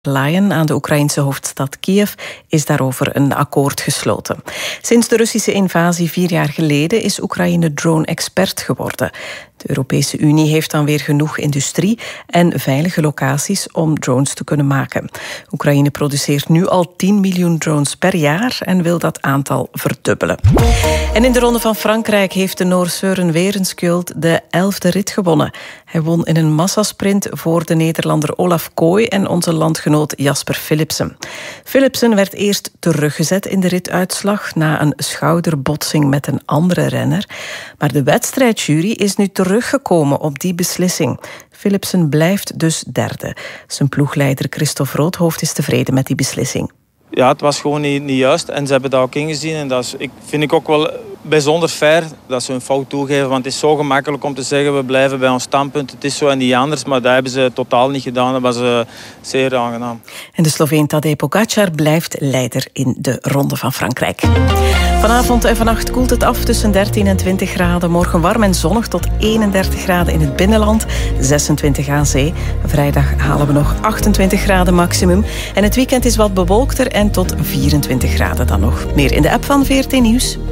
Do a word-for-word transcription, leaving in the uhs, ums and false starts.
Leyen aan de Oekraïnse hoofdstad Kiev is daarover een akkoord gesloten. Sinds de Russische invasie vier jaar geleden is Oekraïne drone-expert geworden. De Europese Unie heeft dan weer genoeg industrie en veilige locaties om drones te kunnen maken. Oekraïne produceert nu al tien miljoen drones per jaar en wil dat aantal verdubbelen. En in de Ronde van Frankrijk heeft de Noor Søren Werenskjöld de elfde rit gewonnen. Hij won in een massasprint voor de Nederlander Olaf Kooi en onze landgenoot Jasper Philipsen. Philipsen werd eerst teruggezet in de rituitslag na een schouderbotsing met een andere renner. Maar de wedstrijdjury is nu teruggekomen op die beslissing. Philipsen blijft dus derde. Zijn ploegleider Christophe Roodhoofd is tevreden met die beslissing. Ja, het was gewoon niet, niet juist en ze hebben dat ook ingezien. En dat is, ik, vind ik ook wel bijzonder fair dat ze hun fout toegeven. Want het is zo gemakkelijk om te zeggen, we blijven bij ons standpunt. Het is zo en niet anders, maar dat hebben ze totaal niet gedaan. Dat was uh, zeer aangenaam. En de Sloveen Tadej Pogačar blijft leider in de Ronde van Frankrijk. Vanavond en vannacht koelt het af tussen dertien en twintig graden. Morgen warm en zonnig tot eenendertig graden in het binnenland, zesentwintig aan zee. Vrijdag halen we nog achtentwintig graden maximum. En het weekend is wat bewolkter en tot vierentwintig graden dan nog. Meer in de app van V R T Nieuws.